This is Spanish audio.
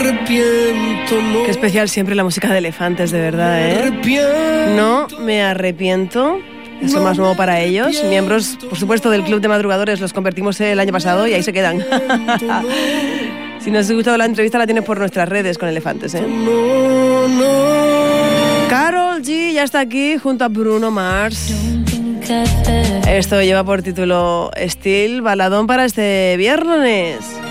arrepiento, no. Qué especial siempre la música de Elefantes, de verdad, ¿eh? No me arrepiento. Es lo más nuevo para ellos. Miembros, por supuesto, del Club de Madrugadores, los convertimos el año pasado y ahí se quedan. Si no os ha gustado la entrevista, la tienes por nuestras redes con Elefantes, ¿eh? Karol G ya está aquí junto a Bruno Mars. Esto lleva por título Still, baladón para este viernes.